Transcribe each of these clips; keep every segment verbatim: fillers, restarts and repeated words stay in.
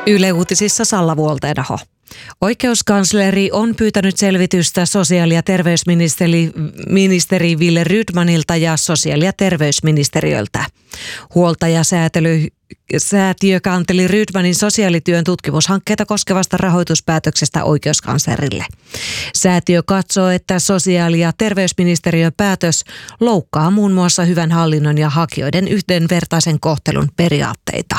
Yle Uutisissa Salla Vuolteenaho. Oikeuskansleri on pyytänyt selvitystä sosiaali- ja terveysministeri ministeri Wille Rydmanilta ja sosiaali- ja terveysministeriöltä. Huoltajasäätely Säätiö kanteli Rydmanin sosiaalityön tutkimushankkeita koskevasta rahoituspäätöksestä oikeuskanslerille. Säätiö katsoo, että sosiaali- ja terveysministeriön päätös loukkaa muun muassa hyvän hallinnon ja hakijoiden yhdenvertaisen kohtelun periaatteita.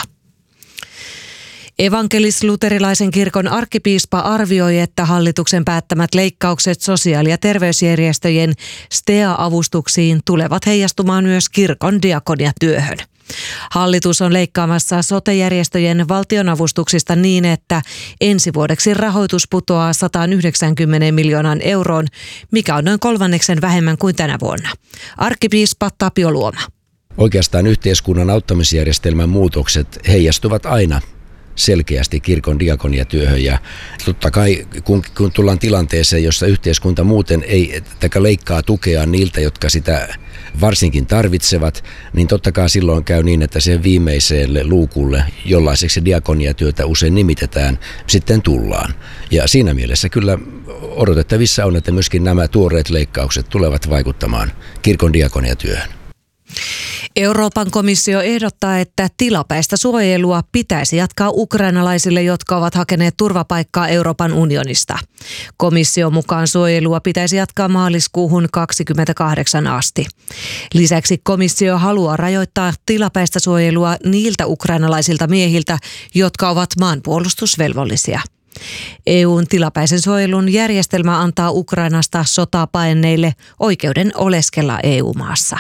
Evankelis-luterilaisen kirkon arkkipiispa arvioi, että hallituksen päättämät leikkaukset sosiaali- ja terveysjärjestöjen S T E A-avustuksiin tulevat heijastumaan myös kirkon diakoniatyöhön. Hallitus on leikkaamassa sote-järjestöjen valtionavustuksista niin, että ensi vuodeksi rahoitus putoaa sata yhdeksänkymmentä miljoonan euroon, mikä on noin kolmanneksen vähemmän kuin tänä vuonna. Arkkipiispa Tapio Luoma. Oikeastaan yhteiskunnan auttamisjärjestelmän muutokset heijastuvat aina selkeästi kirkon diakoniatyöhön, ja totta kai kun, kun tullaan tilanteeseen, jossa yhteiskunta muuten ei taikka leikkaa tukea niiltä, jotka sitä varsinkin tarvitsevat, niin totta kai silloin käy niin, että sen viimeiselle luukulle, jollaiseksi diakoniatyötä usein nimitetään, sitten tullaan. Ja siinä mielessä kyllä odotettavissa on, että myöskin nämä tuoreet leikkaukset tulevat vaikuttamaan kirkon diakoniatyöhön. Euroopan komissio ehdottaa, että tilapäistä suojelua pitäisi jatkaa ukrainalaisille, jotka ovat hakeneet turvapaikkaa Euroopan unionista. Komission mukaan suojelua pitäisi jatkaa maaliskuuhun kaksikymmentäkahdeksan asti. Lisäksi komissio haluaa rajoittaa tilapäistä suojelua niiltä ukrainalaisilta miehiltä, jotka ovat maanpuolustusvelvollisia. E U:n tilapäisen suojelun järjestelmä antaa Ukrainasta sotaa paenneille oikeuden oleskella E U-maassa.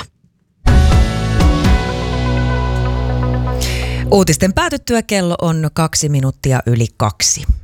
Uutisten päätyttyä kello on kaksi minuuttia yli kaksi.